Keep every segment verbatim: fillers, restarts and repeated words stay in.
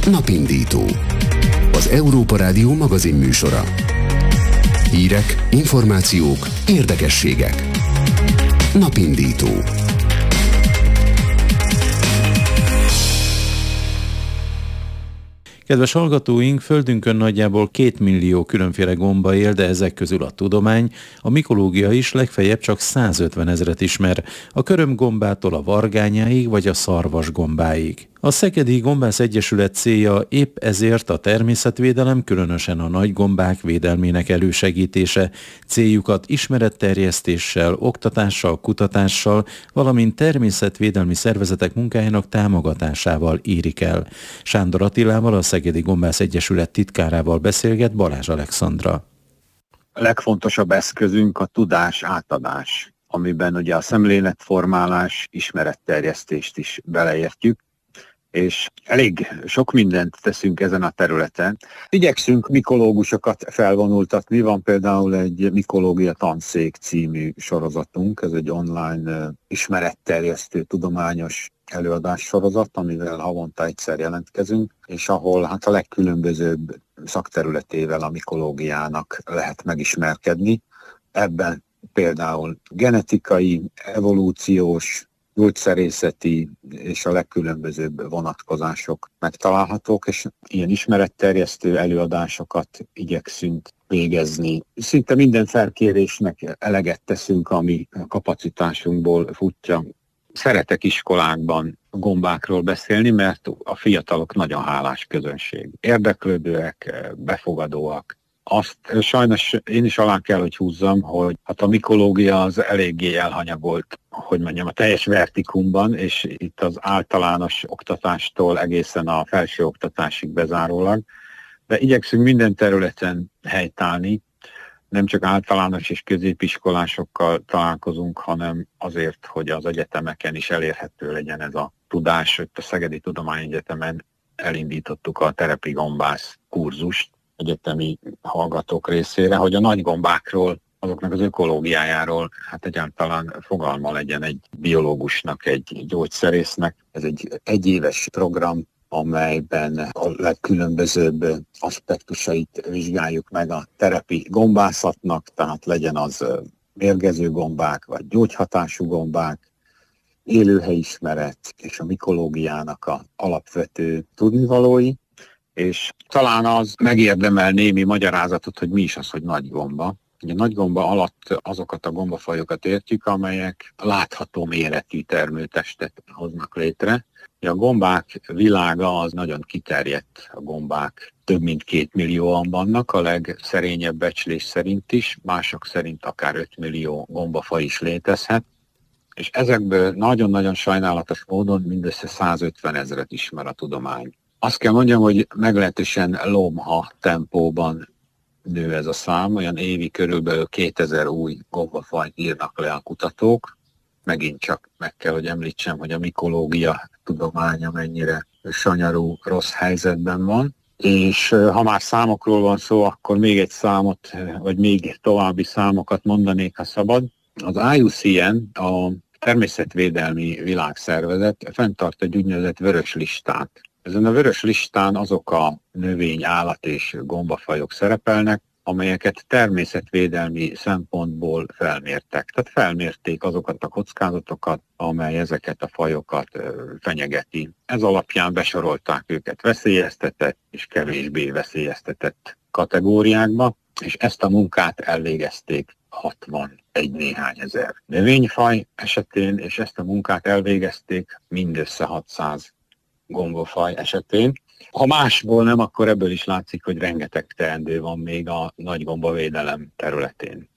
Napindító. Az Európa Rádió magazin műsora. Hírek, információk, érdekességek. Napindító. Kedves hallgatóink, Földünkön nagyjából két millió különféle gomba él, de ezek közül a tudomány, a mikológia is legfeljebb csak százötven ezret ismer, a körömgombától a vargányáig vagy a szarvasgombáig. A Szegedi Gombász Egyesület célja épp ezért a természetvédelem, különösen a nagygombák védelmének elősegítése. Céljukat ismeretterjesztéssel, oktatással, kutatással, valamint természetvédelmi szervezetek munkájának támogatásával érik el. Sándor Attilával, a Szegedi Gombász Egyesület titkárával beszélget Balázs Alexandra. A legfontosabb eszközünk a tudás átadás, amiben ugye a szemléletformálás, ismeretterjesztést is beleértjük, és elég sok mindent teszünk ezen a területen. Igyekszünk mikológusokat felvonultatni, van például egy Mikológia Tanszék című sorozatunk, ez egy online ismeretterjesztő tudományos előadás sorozat, amivel havonta egyszer jelentkezünk, és ahol hát a legkülönbözőbb szakterületével a mikológiának lehet megismerkedni. Ebben például genetikai, evolúciós, gyógyszerészeti és a legkülönbözőbb vonatkozások megtalálhatók, és ilyen ismeretterjesztő előadásokat igyekszünk végezni. Szinte minden felkérésnek eleget teszünk, ami a kapacitásunkból futja. Szeretek iskolákban gombákról beszélni, mert a fiatalok nagyon hálás közönség. Érdeklődőek, befogadóak. Azt sajnos én is alá kell, hogy húzzam, hogy hát a mikológia az eléggé elhanyagolt, hogy mondjam, a teljes vertikumban, és itt az általános oktatástól egészen a felső oktatásig bezárólag. De igyekszünk minden területen helytállni, nem csak általános és középiskolásokkal találkozunk, hanem azért, hogy az egyetemeken is elérhető legyen ez a tudás. Itt a Szegedi Tudományegyetemen elindítottuk a terepigombász kurzust egyetemi hallgatók részére, hogy a nagygombákról, azoknak az ökológiájáról hát egyáltalán fogalma legyen egy biológusnak, egy gyógyszerésznek. Ez egy egyéves program, amelyben a legkülönbözőbb aspektusait vizsgáljuk meg a terepi gombászatnak, tehát legyen az mérgező gombák, vagy gyógyhatású gombák, élőhelyismeret és a mikológiának a alapvető tudnivalói, és talán az megérdemel némi magyarázatot, hogy mi is az, hogy nagy gomba. Ugye nagy gomba alatt azokat a gombafajokat értjük, amelyek látható méretű termőtestet hoznak létre. A gombák világa az nagyon kiterjedt, a gombák több mint két millióan vannak, a legszerényebb becslés szerint is, mások szerint akár öt millió gombafaj is létezhet, és ezekből nagyon-nagyon sajnálatos módon mindössze százötven ezret ismer a tudomány. Azt kell mondjam, hogy meglehetősen lomha tempóban nő ez a szám, olyan évi körülbelül kétezer új gombafajt írnak le a kutatók. Megint csak meg kell, hogy említsem, hogy a mikológia tudománya mennyire sanyarú, rossz helyzetben van. És ha már számokról van szó, akkor még egy számot, vagy még további számokat mondanék, ha szabad. Az i u cé en, a Természetvédelmi Világszervezet fenntart egy úgynevezett vörös listát. Ezen a vörös listán azok a növény, állat és gombafajok szerepelnek, amelyeket természetvédelmi szempontból felmértek. Tehát felmérték azokat a kockázatokat, amely ezeket a fajokat fenyegeti. Ez alapján besorolták őket veszélyeztetett és kevésbé veszélyeztetett kategóriákba, és ezt a munkát elvégezték hatvanegy néhány ezer növényfaj esetén, és ezt a munkát elvégezték mindössze hatszáz gombafaj esetén. Ha másból nem, akkor ebből is látszik, hogy rengeteg teendő van még a nagygombavédelem területén.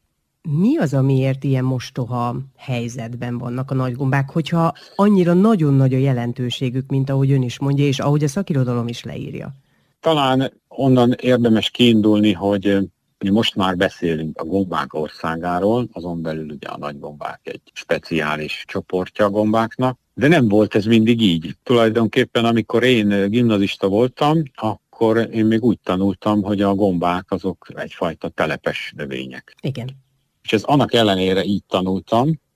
Mi az, amiért ilyen mostoha helyzetben vannak a nagygombák, hogyha annyira nagyon nagy a jelentőségük, mint ahogy ön is mondja, és ahogy a szakirodalom is leírja? Talán onnan érdemes kiindulni, hogy most már beszélünk a gombák országáról, azon belül ugye a nagygombák egy speciális csoportja a gombáknak, de nem volt ez mindig így. Tulajdonképpen amikor én gimnazista voltam, akkor én még úgy tanultam, hogy a gombák azok egyfajta telepes növények. Igen. És ez annak ellenére így tanultam,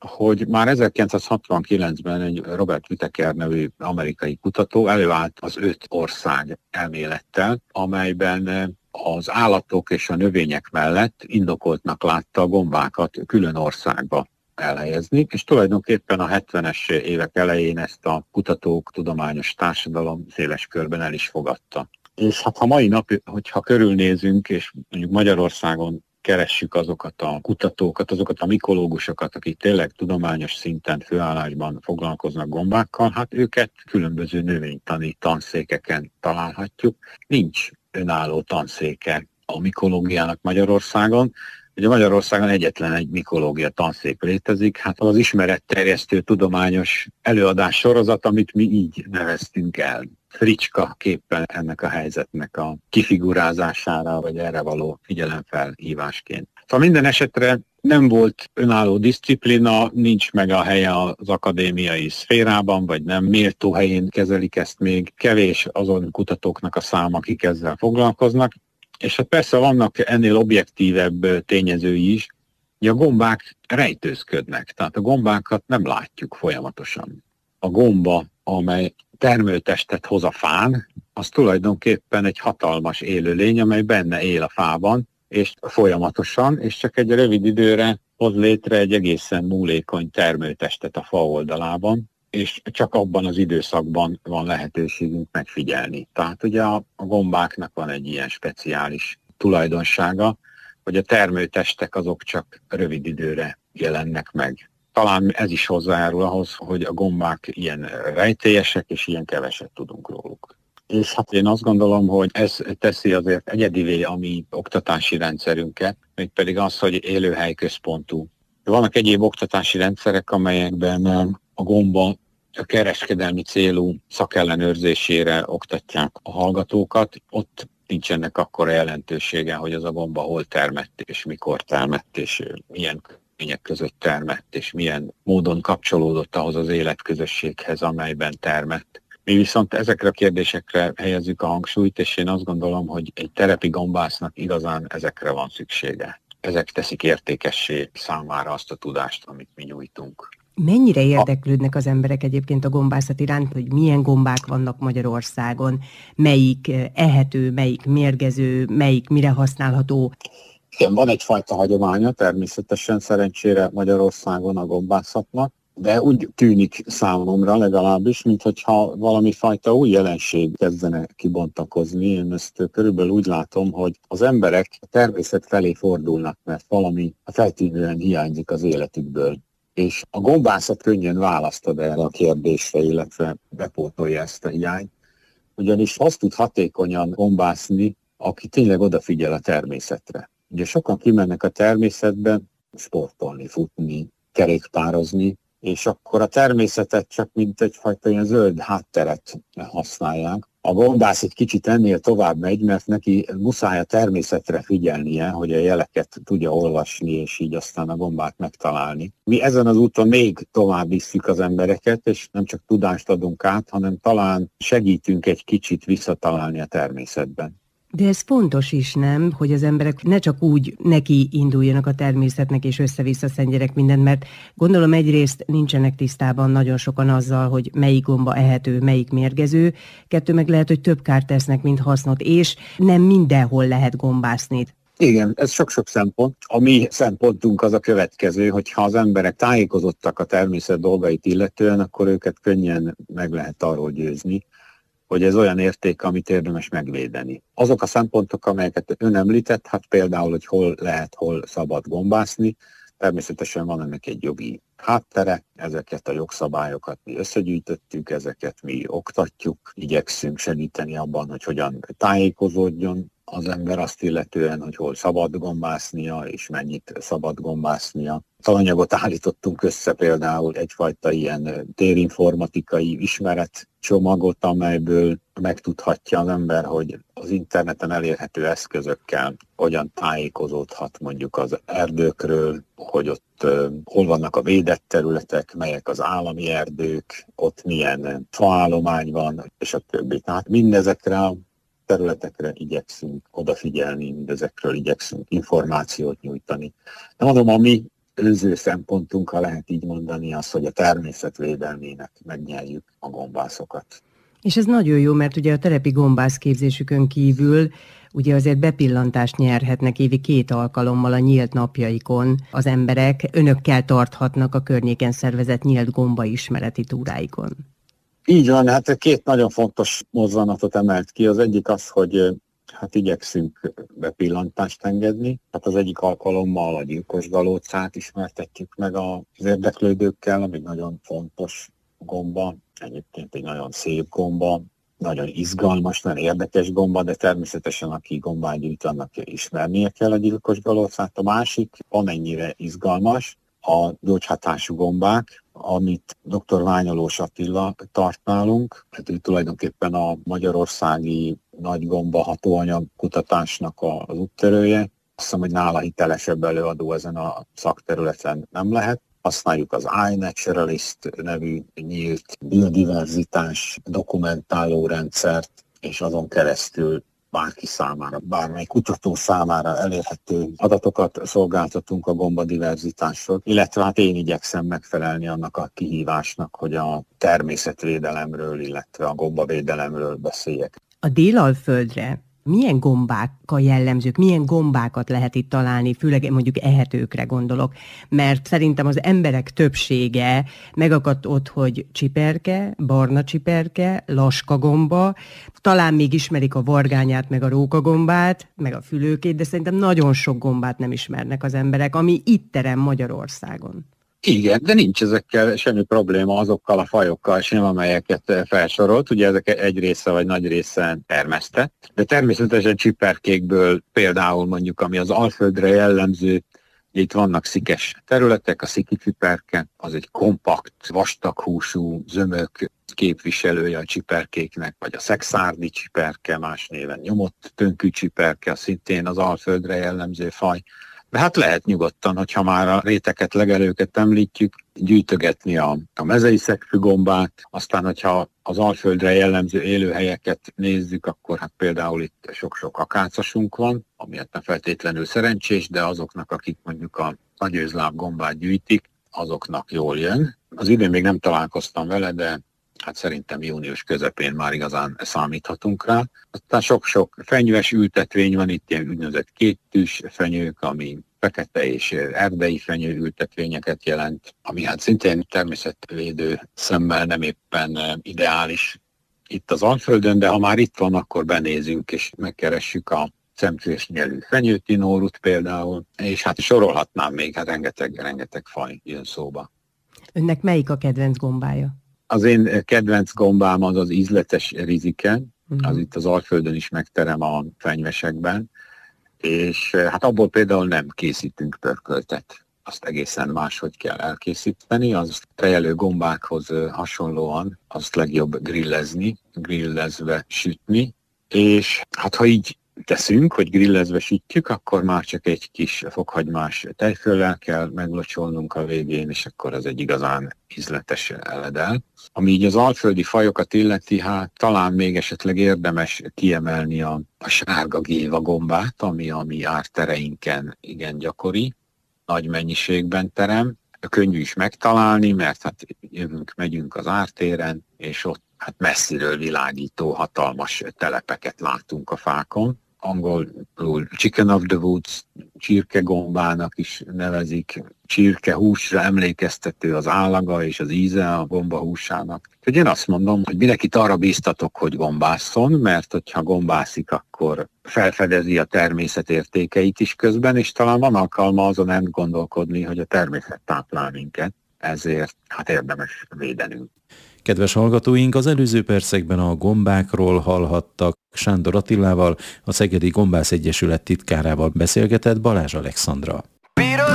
hogy már ezerkilencszázhatvankilencben egy Robert Whittaker nevű amerikai kutató előállt az öt ország elmélettel, amelyben az állatok és a növények mellett indokoltnak látta a gombákat külön országba elhelyezni, és tulajdonképpen a hetvenes évek elején ezt a kutatók, tudományos társadalom széles körben el is fogadta. És hát ha mai nap, hogyha körülnézünk, és mondjuk Magyarországon keressük azokat a kutatókat, azokat a mikológusokat, akik tényleg tudományos szinten főállásban foglalkoznak gombákkal, hát őket különböző növénytani tanszékeken találhatjuk. Nincs önálló tanszéke a mikológiának Magyarországon. Ugye Magyarországon egyetlen egy mikológia tanszék létezik, hát az ismeretterjesztő tudományos előadás sorozat, amit mi így neveztünk el. Fricska képpen ennek a helyzetnek a kifigurázására, vagy erre való figyelemfelhívásként. Szóval minden esetre nem volt önálló diszciplina, nincs meg a helye az akadémiai szférában, vagy nem méltó helyén kezelik ezt még. Kevés azon kutatóknak a száma, akik ezzel foglalkoznak. És hát persze vannak ennél objektívebb tényezői is, hogy a gombák rejtőzködnek, tehát a gombákat nem látjuk folyamatosan. A gomba, amely termőtestet hoz a fán, az tulajdonképpen egy hatalmas élőlény, amely benne él a fában, és folyamatosan, és csak egy rövid időre hoz létre egy egészen múlékony termőtestet a fa oldalában, és csak abban az időszakban van lehetőségünk megfigyelni. Tehát ugye a, a gombáknak van egy ilyen speciális tulajdonsága, hogy a termőtestek azok csak rövid időre jelennek meg. Talán ez is hozzájárul ahhoz, hogy a gombák ilyen rejtélyesek, és ilyen keveset tudunk róluk. És hát én azt gondolom, hogy ez teszi azért egyedivé a mi oktatási rendszerünket, mégpedig az, hogy élőhelyközpontú. Vannak egyéb oktatási rendszerek, amelyekben a gomba a kereskedelmi célú szakellenőrzésére oktatják a hallgatókat. Ott nincsenek akkora jelentősége, hogy az a gomba hol termett, és mikor termett, és milyen körülmények között termett, és milyen módon kapcsolódott ahhoz az életközösséghez, amelyben termett. Mi viszont ezekre a kérdésekre helyezzük a hangsúlyt, és én azt gondolom, hogy egy terepi gombásznak igazán ezekre van szüksége. Ezek teszik értékessé számára azt a tudást, amit mi nyújtunk. Mennyire érdeklődnek az emberek egyébként a gombászat iránt, hogy milyen gombák vannak Magyarországon, melyik ehető, melyik mérgező, melyik mire használható? Igen, van egyfajta hagyománya természetesen szerencsére Magyarországon a gombászatnak, de úgy tűnik számomra legalábbis, mintha valami fajta új jelenség kezdene kibontakozni. Én ezt körülbelül úgy látom, hogy az emberek a természet felé fordulnak, mert valami feltűnően hiányzik az életükből. És a gombászat könnyen választ ad erre a kérdésre, illetve bepótolja ezt a hiányt. Ugyanis azt tud hatékonyan gombászni, aki tényleg odafigyel a természetre. Ugye sokan kimennek a természetbe sportolni, futni, kerékpározni, és akkor a természetet csak mint egyfajta ilyen zöld hátteret használják. A gombász egy kicsit ennél tovább megy, mert neki muszáj a természetre figyelnie, hogy a jeleket tudja olvasni, és így aztán a gombát megtalálni. Mi ezen az úton még tovább visszük az embereket, és nem csak tudást adunk át, hanem talán segítünk egy kicsit visszatalálni a természetben. De ez fontos is, nem, hogy az emberek ne csak úgy neki induljanak a természetnek és össze-vissza szentgyerek mindent, mert gondolom egyrészt nincsenek tisztában nagyon sokan azzal, hogy melyik gomba ehető, melyik mérgező, kettő meg lehet, hogy több kárt tesznek, mint hasznot, és nem mindenhol lehet gombászni. Igen, ez sok-sok szempont. A mi szempontunk az a következő, hogy ha az emberek tájékozottak a természet dolgait illetően, akkor őket könnyen meg lehet arról győzni, hogy ez olyan érték, amit érdemes megvédeni. Azok a szempontok, amelyeket ön említett, hát például, hogy hol lehet, hol szabad gombászni, természetesen van ennek egy jogi háttere, ezeket a jogszabályokat mi összegyűjtöttük, ezeket mi oktatjuk, igyekszünk segíteni abban, hogy hogyan tájékozódjon az ember azt illetően, hogy hol szabad gombásznia, és mennyit szabad gombásznia. Tananyagot állítottunk össze például egyfajta ilyen térinformatikai ismeretcsomagot, amelyből megtudhatja az ember, hogy az interneten elérhető eszközökkel hogyan tájékozódhat mondjuk az erdőkről, hogy ott uh, hol vannak a védett területek, melyek az állami erdők, ott milyen faállomány van, és a többi. Tehát mindezekre a területekre igyekszünk odafigyelni, mindezekről igyekszünk információt nyújtani. De mondom, a mi őző szempontunk, ha lehet így mondani, az, hogy a természet védelmének megnyerjük a gombászokat. És ez nagyon jó, mert ugye a terepi gombász képzésükön kívül ugye azért bepillantást nyerhetnek évi két alkalommal a nyílt napjaikon az emberek. Önökkel tarthatnak a környéken szervezett nyílt gombaismereti túráikon. Így van, hát két nagyon fontos mozzanatot emelt ki. Az egyik az, hogy hát igyekszünk bepillantást engedni. Hát az egyik alkalommal a gyilkos galócát ismertetjük meg az érdeklődőkkel, ami nagyon fontos gomba. Egyébként egy nagyon szép gomba, nagyon izgalmas, nagyon érdekes gomba, de természetesen aki gombát gyűjt, annak ismernie kell a gyilkos galócát. A másik, amennyire izgalmas, a gyógyhatású gombák, amit dr. Ványolós Attila tart nálunk. Hát ő tulajdonképpen a magyarországi nagy gomba hatóanyag kutatásnak az úttörője. Azt hiszem, hogy nála hitelesebb előadó ezen a szakterületen nem lehet. Használjuk az iNaturalist nevű nyílt biodiverzitás dokumentáló rendszert, és azon keresztül bárki számára, bármely kutató számára elérhető adatokat szolgáltatunk a gombadiverzitásról, illetve hát én igyekszem megfelelni annak a kihívásnak, hogy a természetvédelemről, illetve a gombavédelemről beszéljek. A Délalföldre milyen gombákkal jellemzők, milyen gombákat lehet itt találni, főleg mondjuk ehetőkre gondolok, mert szerintem az emberek többsége megakadt ott, hogy csiperke, barna csiperke, laskagomba, talán még ismerik a vargányát, meg a rókagombát, meg a fülőkét, de szerintem nagyon sok gombát nem ismernek az emberek, ami itt terem Magyarországon. Igen, de nincs ezekkel semmi probléma azokkal a fajokkal sem, amelyeket felsorolt. Ugye ezek egy része vagy nagy része termesztett. De természetesen csiperkékből például mondjuk, ami az Alföldre jellemző, itt vannak szikes területek, a sziki csiperke, az egy kompakt, vastaghúsú, zömök képviselője a csiperkéknek, vagy a szexárdi csiperke, más néven nyomott tönkű csiperke, az szintén az Alföldre jellemző faj. De hát lehet nyugodtan, hogyha már a réteket, legelőket említjük, gyűjtögetni a, a mezei szegfű gombát, aztán, hogyha az Alföldre jellemző élőhelyeket nézzük, akkor hát például itt sok-sok akácosunk van, ami hát nem feltétlenül szerencsés, de azoknak, akik mondjuk a nagyőzláb gombát gyűjtik, azoknak jól jön. Az idén még nem találkoztam vele, de hát szerintem június közepén már igazán számíthatunk rá. Aztán sok-sok fenyves ültetvény van, itt ilyen úgynevezett kéttűs fenyők, ami fekete és erdei fenyő ültetvényeket jelent, ami hát szintén természetvédő szemmel nem éppen ideális itt az Alföldön, de ha már itt van, akkor benézünk és megkeressük a szemcsős nyelű fenyőtinórut például, és hát sorolhatnám még, hát rengeteg, rengeteg faj jön szóba. Önnek melyik a kedvenc gombája? Az én kedvenc gombám az az ízletes rizike, uh-huh. az itt az Alföldön is megterem a fenyvesekben, és hát abból például nem készítünk pörköltet. Azt egészen máshogy kell elkészíteni, az tejelő gombákhoz hasonlóan azt legjobb grillezni, grillezve sütni, és hát ha így teszünk, hogy grillezve sütjük, akkor már csak egy kis fokhagymás tejföllel kell meglocsolnunk a végén, és akkor az egy igazán ízletes eledel. Ami így az alföldi fajokat illeti, hát talán még esetleg érdemes kiemelni a, a sárga géva gombát, ami a mi ártereinken igen gyakori, nagy mennyiségben terem. Könnyű is megtalálni, mert hát jövünk, megyünk az ártéren, és ott hát messziről világító hatalmas telepeket látunk a fákon. Angolul chicken of the woods, csirkegombának is nevezik, csirkehúsra emlékeztető az állaga és az íze a gomba húsának. Úgyhogy én azt mondom, hogy mindenkit arra bíztatok, hogy gombásszon, mert hogyha gombászik, akkor felfedezi a természet értékeit is közben, és talán van alkalma azon elgondolkodni, hogy a természet táplál minket, ezért hát érdemes védenünk. Kedves hallgatóink, az előző percekben a gombákról hallhattak. Sándor Attilával, a Szegedi Gombász Egyesület titkárával beszélgetett Balázs Alexandra.